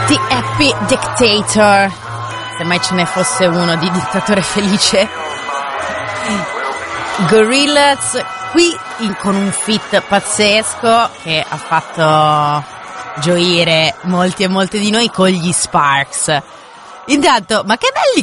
The Happy Dictator, se mai ce ne fosse uno di dittatore felice. Gorillaz qui con un feat pazzesco che ha fatto gioire molti e molte di noi con gli Sparks. Intanto, ma che belli